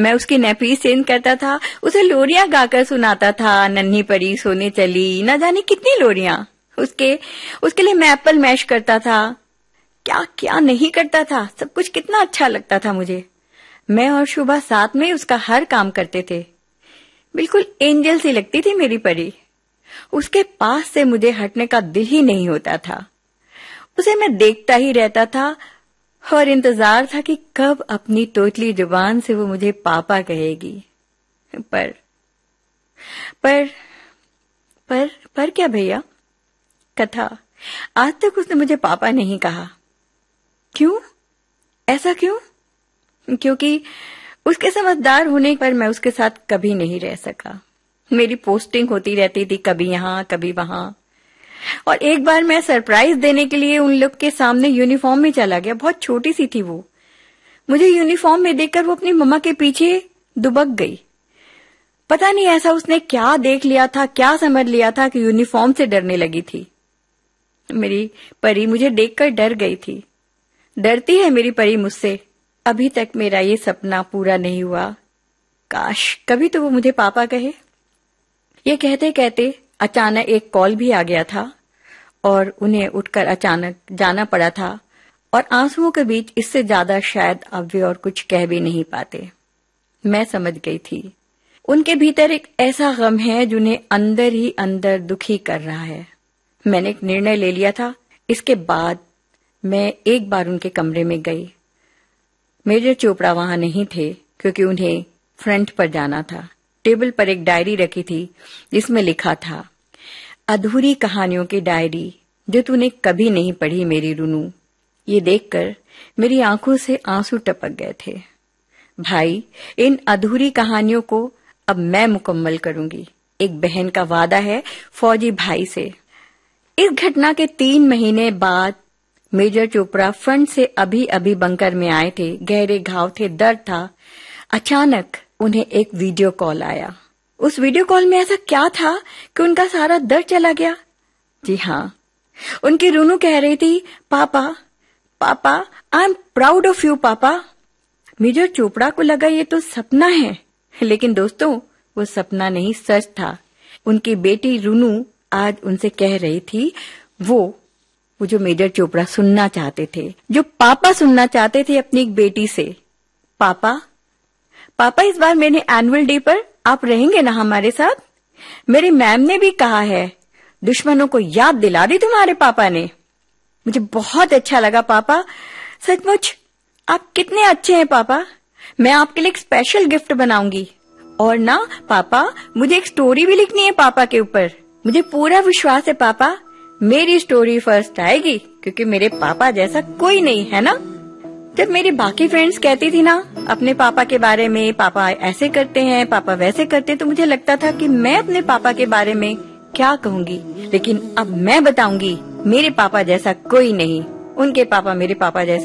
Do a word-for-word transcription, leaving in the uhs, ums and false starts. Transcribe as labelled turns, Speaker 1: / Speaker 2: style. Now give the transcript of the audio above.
Speaker 1: मैं उसकी nappies change करता था, उसे लोरियां गाकर सुनाता था, नन्ही परी सोने चली, न जाने कितनी लोरियां। उसके उसके लिए मैं एप्पल मैश करता था, क्या क्या नहीं करता था, सब कुछ कितना अच्छा लगता था मुझे। मैं और शुभा साथ में उसका हर काम करते थे। बिल्कुल एंजल सी लगती थी मेरी परी। उसके पास से मुझे हटने का दिल ही नहीं होता था। उसे मैं देखता ही रहता था और इंतजार था कि कब अपनी तोतली जुबान से वो मुझे पापा कहेगी। पर पर पर पर क्या भैया? कथा, आज तक उसने मुझे पापा नहीं कहा। क्यों? ऐसा क्यों? क्योंकि उसके समझदार होने पर मैं उसके साथ कभी नहीं रह सका। मेरी पोस्टिंग होती रहती थी, कभी यहाँ कभी वहां। और एक बार मैं सरप्राइज देने के लिए उन लोग के सामने यूनिफॉर्म में चला गया। बहुत छोटी सी थी वो। मुझे यूनिफॉर्म में देखकर वो अपनी मम्मा के पीछे दुबक गई। पता नहीं ऐसा उसने क्या देख लिया था, क्या समझ लिया था कि यूनिफॉर्म से डरने लगी थी। मेरी परी मुझे देखकर डर गई थी। डरती है मेरी परी मुझसे। अभी तक मेरा ये सपना पूरा नहीं हुआ। काश कभी तो वो मुझे पापा कहे। ये कहते कहते अचानक एक कॉल भी आ गया था और उन्हें उठकर अचानक जाना पड़ा था। और आंसुओं के बीच इससे ज्यादा शायद अब वे और कुछ कह भी नहीं पाते। मैं समझ गई थी उनके भीतर एक ऐसा गम है जिन्हें अंदर ही अंदर दुखी कर रहा है। मैंने एक निर्णय ले लिया था। इसके बाद मैं एक बार उनके कमरे में गई। मेजर चोपड़ा वहां नहीं थे क्योंकि उन्हें फ्रंट पर जाना था। टेबल पर एक डायरी रखी थी जिसमें लिखा था, अधूरी कहानियों की डायरी जो तूने कभी नहीं पढ़ी मेरी रुनू। ये देखकर मेरी आंखों से आंसू टपक गए थे। भाई, इन अधूरी कहानियों को अब मैं मुकम्मल करूंगी। एक बहन का वादा है फौजी भाई से। इस घटना के तीन महीने बाद मेजर चोपड़ा फ्रंट से अभी अभी बंकर में आए थे। गहरे घाव थे, दर्द था। अचानक उन्हें एक वीडियो कॉल आया। उस वीडियो कॉल में ऐसा क्या था कि उनका सारा दर्द चला गया? जी हाँ, उनकी रूनू कह रही थी, पापा पापा I am proud of you पापा। मेजर चोपड़ा को लगा ये तो सपना है, लेकिन दोस्तों वो सपना नहीं, सच था। उनकी बेटी रूनू आज उनसे कह रही थी वो वो जो मेजर चोपड़ा सुनना चाहते थे, जो पापा सुनना चाहते थे अपनी एक बेटी से। पापा पापा इस बार मेरे एनुअल डे पर आप रहेंगे ना हमारे साथ? मेरी मैम ने भी कहा है। दुश्मनों को याद दिला दी तुम्हारे पापा ने। मुझे बहुत अच्छा लगा पापा, सचमुच आप कितने अच्छे हैं पापा। मैं आपके लिए एक स्पेशल गिफ्ट बनाऊंगी। और ना पापा, मुझे एक स्टोरी भी लिखनी है पापा के ऊपर। मुझे पूरा विश्वास है पापा मेरी स्टोरी फर्स्ट आएगी, क्योंकि मेरे पापा जैसा कोई नहीं है ना। जब मेरी बाकी फ्रेंड्स कहती थी ना अपने पापा के बारे में, पापा ऐसे करते हैं, पापा वैसे करते हैं, तो मुझे लगता था कि मैं अपने पापा के बारे में क्या कहूंगी। लेकिन अब मैं बताऊंगी मेरे पापा जैसा कोई नहीं। उनके पापा मेरे पापा जैसे